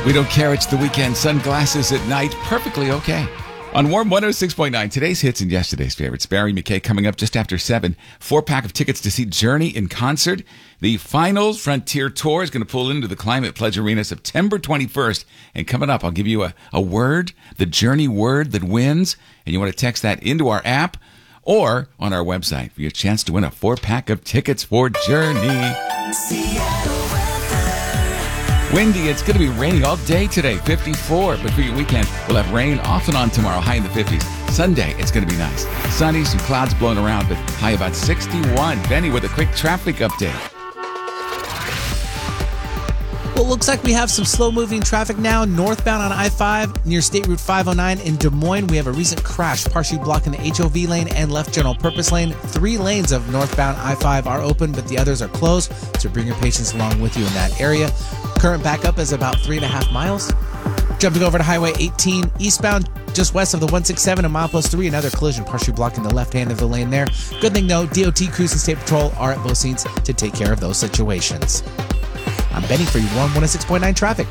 We don't care, it's the weekend. Sunglasses at night, perfectly okay. On Warm 106.9, today's hits and yesterday's favorites. Barry McKay coming up just after 7. 4-pack of tickets to see Journey in concert. The final Frontier Tour is going to pull into the Climate Pledge Arena September 21st. And coming up, I'll give you a word, the Journey word that wins. And you want to text that into our app or on our website for your chance to win a 4-pack of tickets for Journey. Windy, it's going to be raining all day today, 54. But for your weekend, we'll have rain off and on tomorrow, high in the 50s. Sunday, it's going to be nice. Sunny, some clouds blowing around, but high about 61. Benny with a quick traffic update. Well, it looks like we have some slow-moving traffic now. Northbound on I-5 near State Route 509 in Des Moines. We have a recent crash partially blocking the HOV lane and left general purpose lane. 3 lanes of northbound I-5 are open, but the others are closed. So bring your patients along with you in that area. Current backup is about 3.5 miles. Jumping over to Highway 18 eastbound, just west of the 167 and milepost 3, another collision partially blocking the left hand of the lane there. Good thing though, DOT Cruise and State Patrol are at both scenes to take care of those situations. I'm Benny for your Warm 106.9 traffic.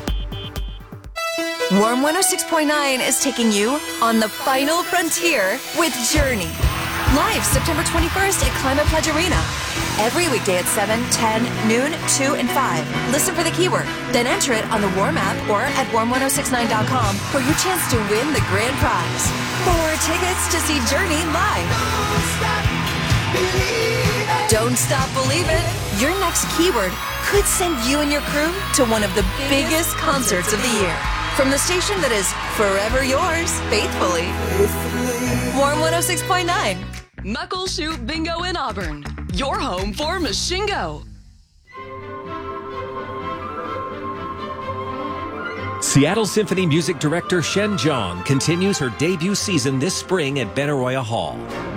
Warm 106.9 is taking you on the final frontier with Journey. Live September 21st at Climate Pledge Arena. Every weekday at 7, 10, noon, 2, and 5. Listen for the keyword, then enter it on the Warm app or at warm1069.com for your chance to win the grand prize. 4 tickets to see Journey live. Don't stop believing. Your next keyword could send you and your crew to one of the biggest concerts of the year. From the station that is forever yours, faithfully. Warm 106.9. Muckleshoot Bingo in Auburn. Your home for Mashingo. Seattle Symphony music director Shen Zhang continues her debut season this spring at Benaroya Hall.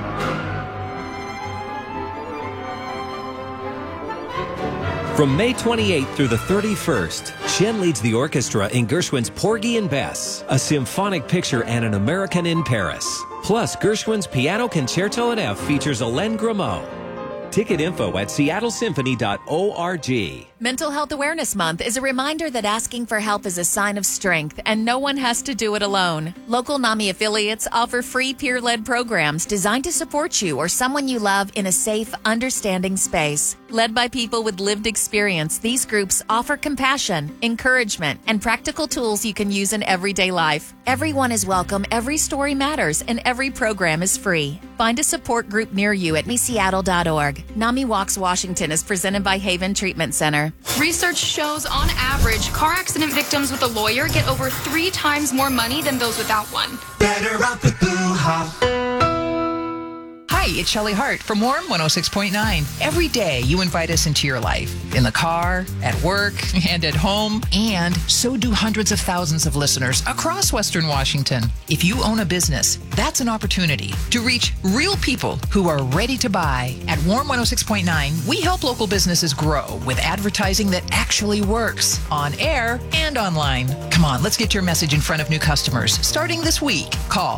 From May 28th through the 31st, Shen leads the orchestra in Gershwin's Porgy and Bess, a symphonic picture and an American in Paris. Plus, Gershwin's Piano Concerto in F features Alain Grimaud. Ticket info at seattlesymphony.org. Mental Health Awareness Month is a reminder that asking for help is a sign of strength, and no one has to do it alone. Local NAMI affiliates offer free peer-led programs designed to support you or someone you love in a safe, understanding space. Led by people with lived experience, these groups offer compassion, encouragement, and practical tools you can use in everyday life. Everyone is welcome, every story matters, and every program is free. Find a support group near you at meseattle.org. NAMI Walks Washington is presented by Haven Treatment Center. Research shows, on average, car accident victims with a lawyer get over 3 times more money than those without one. Better out the hoo-ha. Hi, it's Shelley Hart from Warm 106.9. Every day you invite us into your life, in the car, at work, and at home, and so do hundreds of thousands of listeners across Western Washington. If you own a business, that's an opportunity to reach real people who are ready to buy. At Warm 106.9, we help local businesses grow with advertising that actually works, on air and online. Come on, let's get your message in front of new customers. Starting this week, call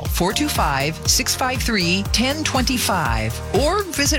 425-653-1025 or visit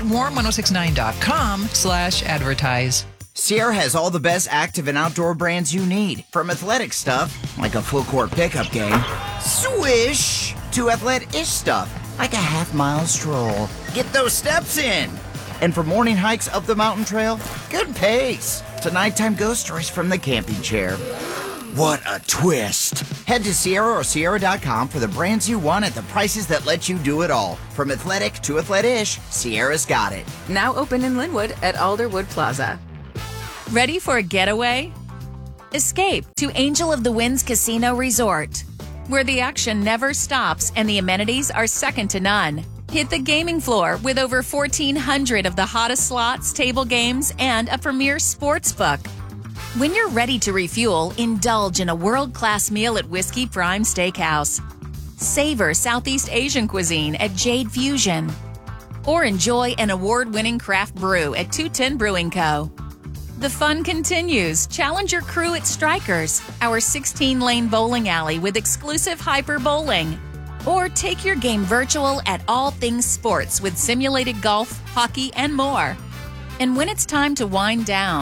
warm1069.com/advertise. Sierra has all the best active and outdoor brands you need. From athletic stuff, like a full court pickup game, swish, to athletic-ish stuff, like a half-mile stroll. Get those steps in. And for morning hikes up the mountain trail, good pace. To nighttime ghost stories from the camping chair. What a twist. Head to Sierra or Sierra.com for the brands you want at the prices that let you do it all. From athletic to athletic-ish, Sierra's got it. Now open in Linwood at Alderwood Plaza. Ready for a getaway? Escape to Angel of the Winds Casino Resort, where the action never stops and the amenities are second to none. Hit the gaming floor with over 1,400 of the hottest slots, table games, and a premier sports book. When you're ready to refuel, indulge in a world-class meal at Whiskey Prime Steakhouse. Savor Southeast Asian cuisine at Jade Fusion. Or enjoy an award-winning craft brew at 210 Brewing Co. The fun continues. Challenge your crew at Strikers, our 16-lane bowling alley with exclusive hyper bowling. Or take your game virtual at All Things Sports with simulated golf, hockey, and more. And when it's time to wind down,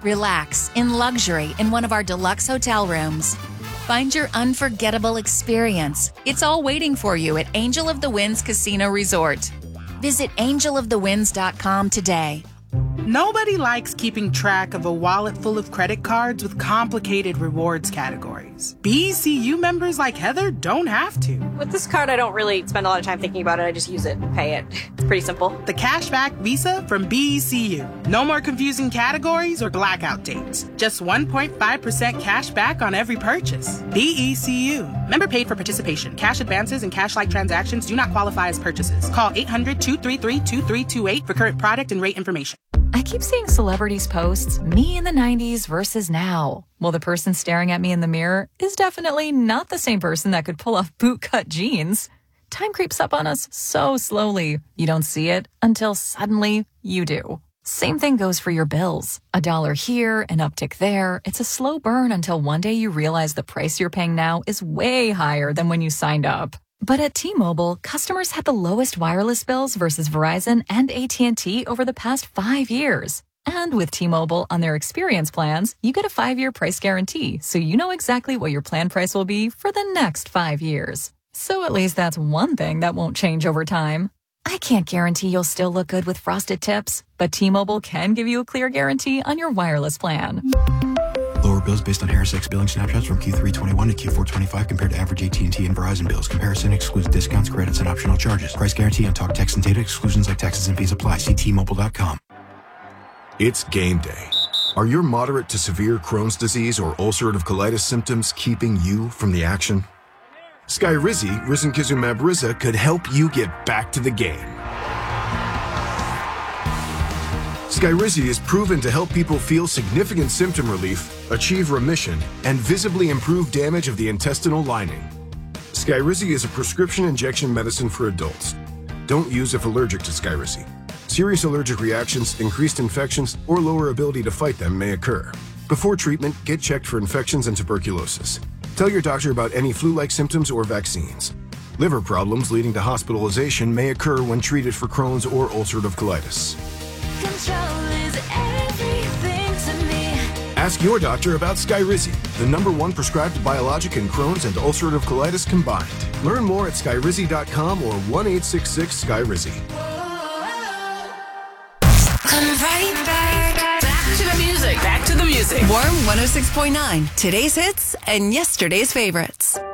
Relax in luxury in one of our deluxe hotel rooms. Find your unforgettable experience. It's all waiting for you at Angel of the Winds Casino Resort. Visit angelofthewinds.com today. Nobody likes keeping track of a wallet full of credit cards with complicated rewards categories. BECU members like Heather don't have to. With this card, I don't really spend a lot of time thinking about it. I just use it and pay it. It's pretty simple. The Cashback Visa from BECU. No more confusing categories or blackout dates. Just 1.5% cash back on every purchase. BECU. Member paid for participation. Cash advances and cash-like transactions do not qualify as purchases. Call 800-233-2328 for current product and rate information. I keep seeing celebrities posts, me in the 90s versus now. Well, the person staring at me in the mirror is definitely not the same person that could pull off bootcut jeans. Time creeps up on us so slowly. You don't see it until suddenly you do. Same thing goes for your bills. $1 here, an uptick there. It's a slow burn until one day you realize the price you're paying now is way higher than when you signed up. But at T-Mobile, customers had the lowest wireless bills versus Verizon and AT&T over the past 5 years. And with T-Mobile on their experience plans, you get a 5-year price guarantee, so you know exactly what your plan price will be for the next 5 years. So at least that's one thing that won't change over time. I can't guarantee you'll still look good with frosted tips, but T-Mobile can give you a clear guarantee on your wireless plan. Lower bills based on HarrisX billing snapshots from Q3 21 to Q4 25 compared to average AT&T and Verizon bills. Comparison excludes discounts, credits, and optional charges. Price guarantee on talk, text, and data. Exclusions like taxes and fees apply. See T-Mobile.com. It's game day. Are your moderate to severe Crohn's disease or ulcerative colitis symptoms keeping you from the action? Skyrizi, risankizumab Riza, could help you get back to the game. Skyrizi is proven to help people feel significant symptom relief, achieve remission, and visibly improve damage of the intestinal lining. Skyrizi is a prescription injection medicine for adults. Don't use if allergic to Skyrizi. Serious allergic reactions, increased infections, or lower ability to fight them may occur. Before treatment, get checked for infections and tuberculosis. Tell your doctor about any flu-like symptoms or vaccines. Liver problems leading to hospitalization may occur when treated for Crohn's or ulcerative colitis. Ask your doctor about Skyrizi, the #1 prescribed biologic in Crohn's and ulcerative colitis combined. Learn more at skyrizi.com or 1-866-SKYRIZI. Come right back. Back to the music. Back to the music. Warm 106.9. Today's hits and yesterday's favorites.